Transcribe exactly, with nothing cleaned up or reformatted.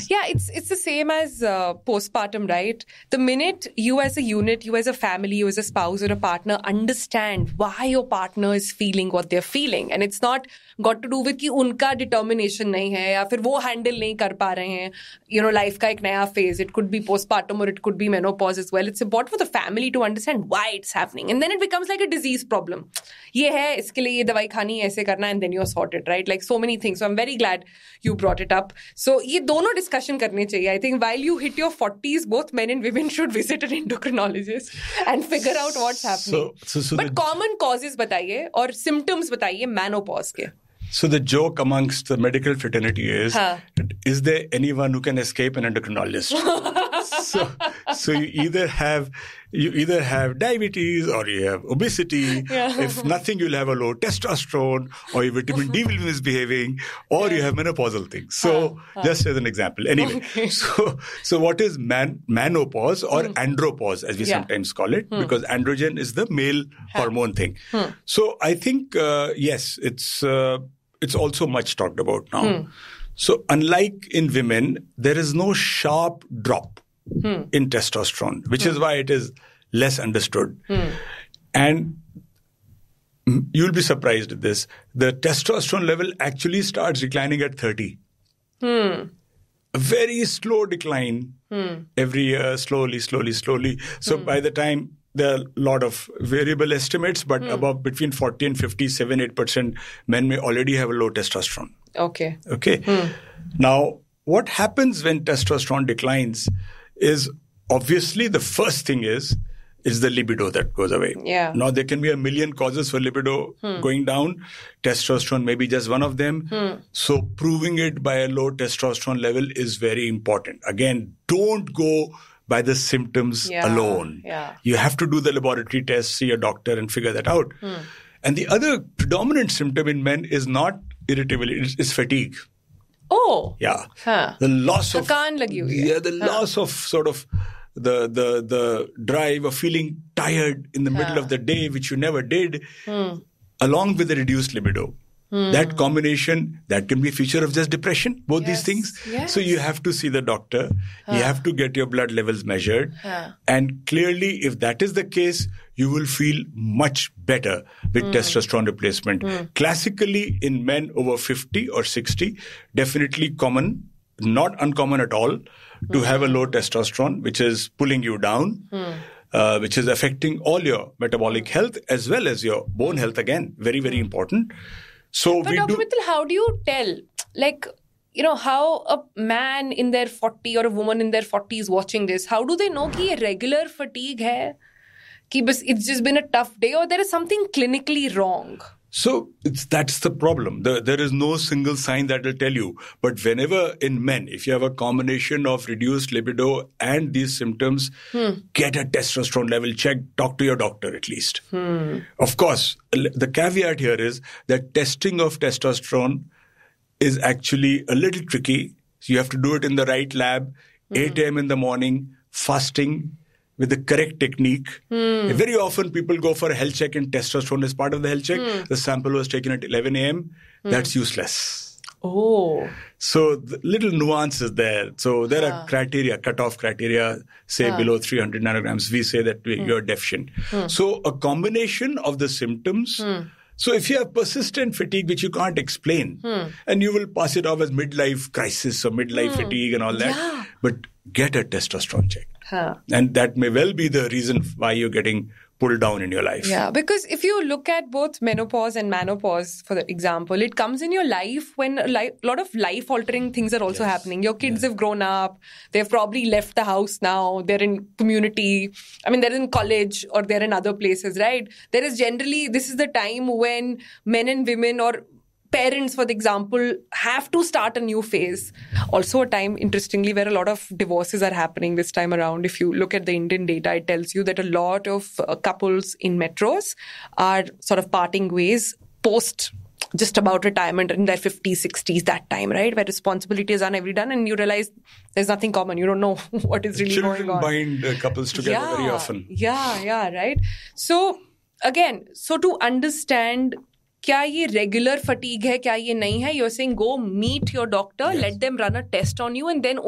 Yeah, it's it's the same as uh, postpartum, right? The minute you as a unit, you as a family, you as a spouse or a partner understand why your partner is feeling what they're feeling, and it's not got to do with कि उनका determination नहीं है या फिर वो handle नहीं कर पा रहे हैं, you know, life का एक नया phase. It could be postpartum or it could be menopause as well. It's important for the family to understand why it's happening, and then it becomes like a disease problem. ये है, इसके लिए ये दवाई खानी है, ऐसे करना, and then you're sorted, right? Like so many things. So I'm very glad you brought it up. So ये दोनों discussion करने चाहिए. I think while you hit your forties, both men and women should visit an endocrinologist and figure out what's happening. So, so, so but the, common causes बताइए और symptoms बताइए menopause के. So the joke amongst the medical fraternity is, huh. is there anyone who can escape an endocrinologist? so, so you either have you either have diabetes or you have obesity. Yeah. If nothing, you'll have a low testosterone, or your vitamin D will be misbehaving, or yeah. you have menopausal things. So huh. Huh. just as an example. Anyway, okay. so so what is man, menopause or mm. andropause, as we yeah. sometimes call it, mm. because androgen is the male huh. hormone thing. Hmm. So I think, uh, yes, it's... Uh, It's also much talked about now. Hmm. So unlike in women, there is no sharp drop hmm. in testosterone, which hmm. is why it is less understood. Hmm. And you'll be surprised at this. The testosterone level actually starts declining at thirty. Hmm. A very slow decline hmm. every year, slowly, slowly, slowly. So hmm. by the time... There are a lot of variable estimates, but hmm. above between forty and fifty, seven, eight percent men may already have a low testosterone. Okay. Okay. Hmm. Now, what happens when testosterone declines is obviously the first thing is, is the libido that goes away. Yeah. Now, there can be a million causes for libido hmm. going down. Testosterone may be just one of them. Hmm. So proving it by a low testosterone level is very important. Again, don't go by the symptoms yeah, alone. Yeah. You have to do the laboratory tests, see a doctor and figure that out. Hmm. And the other predominant symptom in men is not irritability, it's, it's fatigue. Oh. Yeah. Huh. The loss of... Thakaan lagi hui hai. Yeah, the huh. loss of sort of the, the, the drive of feeling tired in the huh. middle of the day, which you never did, hmm. along with the reduced libido. Hmm. That combination, that can be a feature of just depression, both yes. these things. Yes. So you have to see the doctor. Huh. You have to get your blood levels measured. Huh. And clearly, if that is the case, you will feel much better with hmm. testosterone replacement. Hmm. Classically, in men over fifty or sixty, definitely common, not uncommon at all, to hmm. have a low testosterone, which is pulling you down. Hmm. Uh, which is affecting all your metabolic health as well as your bone health again. Very, very important. So but we Doctor do, Mittal, how do you tell, like, you know, how a man in their forties or a woman in their forties watching this, how do they know कि ये regular fatigue है? कि बस it's just been a tough day, or there is something clinically wrong? So it's, that's the problem. The, there is no single sign that will tell you. But whenever in men, if you have a combination of reduced libido and these symptoms, hmm. get a testosterone level check, talk to your doctor at least. Hmm. Of course, the caveat here is that testing of testosterone is actually a little tricky. So you have to do it in the right lab, hmm. eight a.m. in the morning, fasting, with the correct technique. Hmm. Very often people go for a health check and testosterone is part of the health check. Hmm. The sample was taken at eleven a.m. Hmm. That's useless. Oh. So the little nuances there. So there ah. are criteria, cutoff criteria, say ah. below three hundred nanograms. We say that we, hmm. you're deficient. Hmm. So a combination of the symptoms. Hmm. So if you have persistent fatigue, which you can't explain, hmm. and you will pass it off as midlife crisis or midlife hmm. fatigue and all that, yeah. but get a testosterone check. Huh. And that may well be the reason why you're getting pulled down in your life. Yeah, because if you look at both menopause and menopause, for example, it comes in your life when a li- lot of life-altering things are also yes. happening. Your kids yes. have grown up. They've probably left the house now. They're in community. I mean, they're in college or they're in other places, right? There is generally, this is the time when men and women or parents, for example, have to start a new phase. Also a time, interestingly, where a lot of divorces are happening this time around. If you look at the Indian data, it tells you that a lot of uh, couples in metros are sort of parting ways post just about retirement in their fifties, sixties, that time, right? Where responsibilities are never done and you realize there's nothing common. You don't know what is really Children going on. Children bind uh, couples together yeah, very often. Yeah, yeah, right? So, again, so to understand क्या ये regular fatigue है, क्या ये नहीं है, you're saying go meet your doctor, yes. let them run a test on you and then